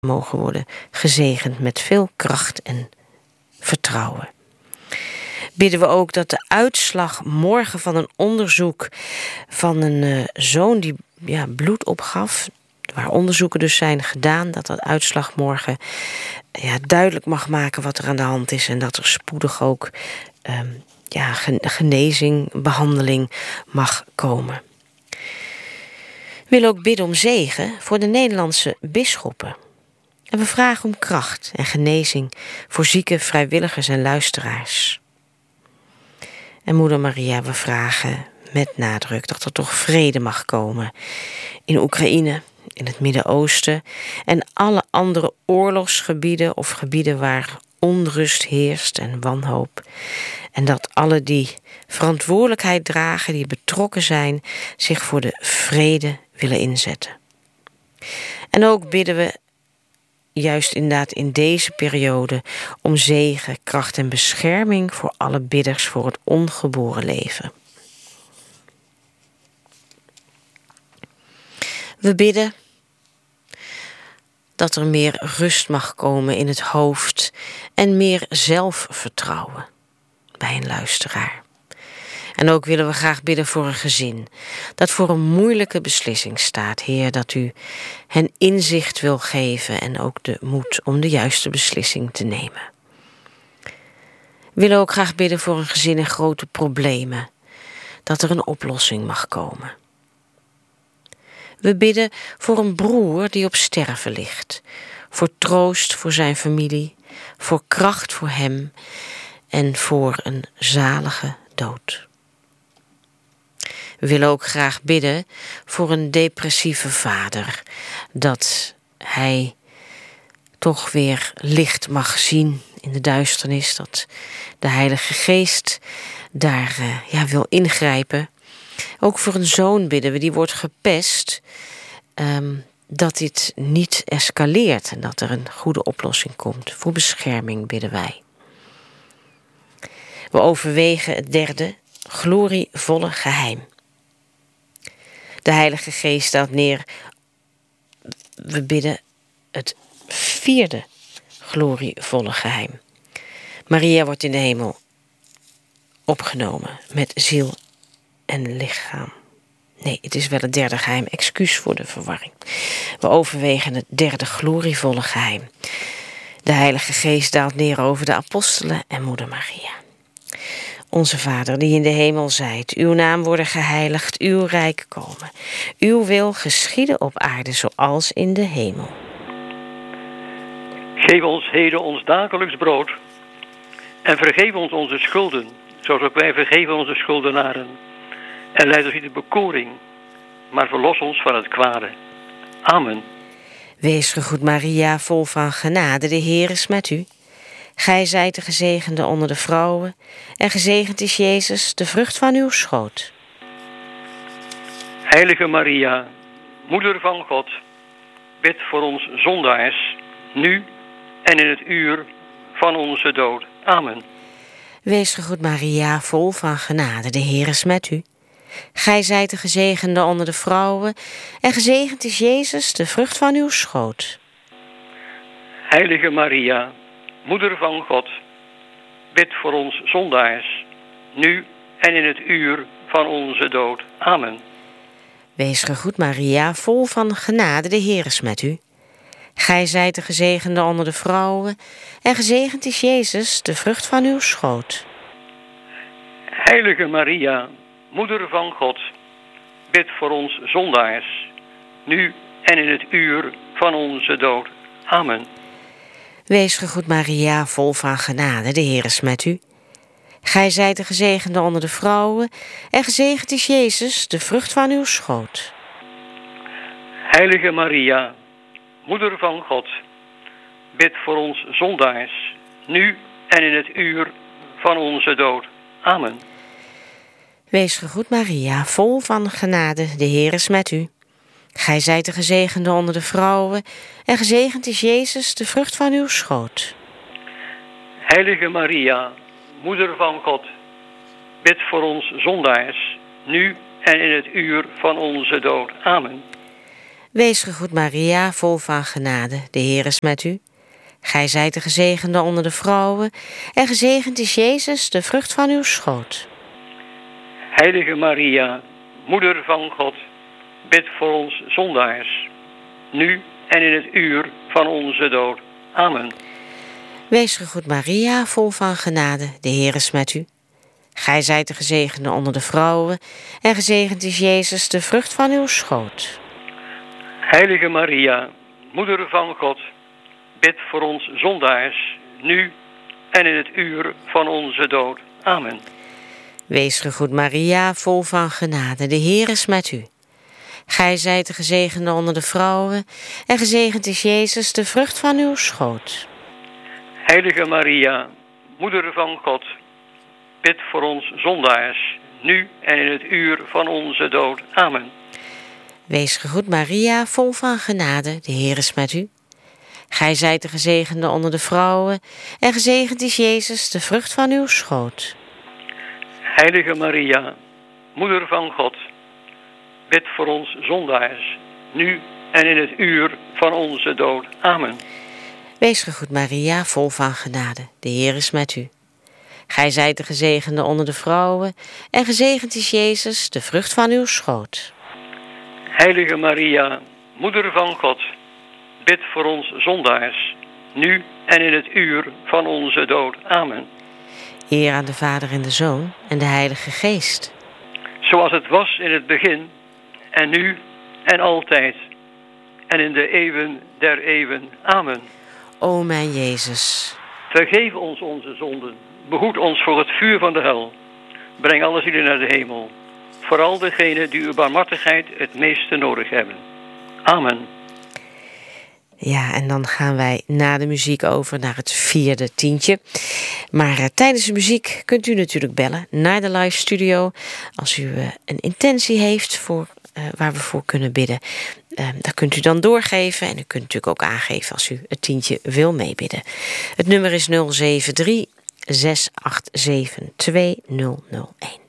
mogen worden gezegend met veel kracht en vertrouwen. Bidden we ook dat de uitslag morgen van een onderzoek van een zoon die bloed opgaf, waar onderzoeken dus zijn gedaan, dat uitslag morgen duidelijk mag maken wat er aan de hand is en dat er spoedig ook genezing, behandeling mag komen. We willen ook bidden om zegen voor de Nederlandse bisschoppen. En we vragen om kracht en genezing voor zieke vrijwilligers en luisteraars. En Moeder Maria, we vragen met nadruk dat er toch vrede mag komen in Oekraïne, in het Midden-Oosten en alle andere oorlogsgebieden of gebieden waar onrust heerst en wanhoop. En dat alle die verantwoordelijkheid dragen, die betrokken zijn, zich voor de vrede willen inzetten. En ook bidden we juist inderdaad in deze periode om zegen, kracht en bescherming voor alle bidders voor het ongeboren leven. We bidden dat er meer rust mag komen in het hoofd en meer zelfvertrouwen bij een luisteraar. En ook willen we graag bidden voor een gezin dat voor een moeilijke beslissing staat. Heer, dat u hen inzicht wil geven en ook de moed om de juiste beslissing te nemen. We willen ook graag bidden voor een gezin in grote problemen, dat er een oplossing mag komen. We bidden voor een broer die op sterven ligt, voor troost voor zijn familie, voor kracht voor hem en voor een zalige dood. We willen ook graag bidden voor een depressieve vader, dat hij toch weer licht mag zien in de duisternis, dat de Heilige Geest daar wil ingrijpen. Ook voor een zoon bidden we, die wordt gepest, dat dit niet escaleert en dat er een goede oplossing komt. Voor bescherming bidden wij. We overwegen het derde, glorievolle geheim. De Heilige Geest daalt neer. We bidden het vierde glorievolle geheim. Maria wordt in de hemel opgenomen met ziel en lichaam. Nee, het is wel het derde geheim. Excuus voor de verwarring. We overwegen het derde glorievolle geheim. De Heilige Geest daalt neer over de apostelen en Moeder Maria. Onze Vader die in de hemel zijt, uw naam worden geheiligd, uw rijk komen. Uw wil geschieden op aarde zoals in de hemel. Geef ons heden ons dagelijks brood en vergeef ons onze schulden, zoals ook wij vergeven onze schuldenaren. En leid ons niet in bekoring, maar verlos ons van het kwade. Amen. Wees gegroet Maria, vol van genade, de Heer is met u. Gij zijt de gezegende onder de vrouwen, en gezegend is Jezus, de vrucht van uw schoot. Heilige Maria, Moeder van God, bid voor ons zondaars, nu en in het uur van onze dood. Amen. Wees gegroet Maria, vol van genade, de Heer is met u. Gij zijt de gezegende onder de vrouwen, en gezegend is Jezus, de vrucht van uw schoot. Heilige Maria, Moeder van God, bid voor ons zondaars, nu en in het uur van onze dood. Amen. Wees gegroet Maria, vol van genade, de Heer is met u. Gij zijt de gezegende onder de vrouwen, en gezegend is Jezus, de vrucht van uw schoot. Heilige Maria, Moeder van God, bid voor ons zondaars, nu en in het uur van onze dood. Amen. Wees gegroet Maria, vol van genade, de Heer is met u. Gij zijt de gezegende onder de vrouwen, en gezegend is Jezus, de vrucht van uw schoot. Heilige Maria, Moeder van God, bid voor ons zondaars, nu en in het uur van onze dood. Amen. Wees gegroet Maria, vol van genade, de Heer is met u. Gij zijt de gezegende onder de vrouwen, en gezegend is Jezus, de vrucht van uw schoot. Heilige Maria, Moeder van God, bid voor ons zondaars, nu en in het uur van onze dood. Amen. Wees gegroet Maria, vol van genade, de Heer is met u. Gij zijt de gezegende onder de vrouwen, en gezegend is Jezus, de vrucht van uw schoot. Heilige Maria, Moeder van God, bid voor ons zondaars, nu en in het uur van onze dood. Amen. Wees gegroet Maria, vol van genade, de Heer is met u. Gij zijt de gezegende onder de vrouwen, en gezegend is Jezus, de vrucht van uw schoot. Heilige Maria, Moeder van God, bid voor ons zondaars, nu en in het uur van onze dood. Amen. Wees gegroet Maria, vol van genade, de Heer is met u. Gij zijt de gezegende onder de vrouwen, en gezegend is Jezus, de vrucht van uw schoot. Heilige Maria, Moeder van God, bid voor ons zondaars, nu en in het uur van onze dood. Amen. Wees gegroet Maria, vol van genade, de Heer is met u. Gij zijt de gezegende onder de vrouwen, en gezegend is Jezus, de vrucht van uw schoot. Heilige Maria, Moeder van God, bid voor ons zondaars, nu en in het uur van onze dood. Amen. Wees gegroet Maria, vol van genade, de Heer is met u. Gij zijt de gezegende onder de vrouwen, en gezegend is Jezus, de vrucht van uw schoot. Heilige Maria, Moeder van God, bid voor ons zondaars, nu en in het uur van onze dood. Amen. Eer aan de Vader en de Zoon en de Heilige Geest. Zoals het was in het begin, en nu en altijd, en in de eeuwen der eeuwen. Amen. O mijn Jezus. Vergeef ons onze zonden, behoed ons voor het vuur van de hel. Breng alle zielen naar de hemel, vooral degenen die uw barmhartigheid het meeste nodig hebben. Amen. Ja, en dan gaan wij na de muziek over naar het vierde tientje. Maar tijdens de muziek kunt u natuurlijk bellen naar de live studio. Als u een intentie heeft voor waar we voor kunnen bidden, dat kunt u dan doorgeven. En u kunt natuurlijk ook aangeven als u het tientje wil meebidden. Het nummer is 073 687 2001.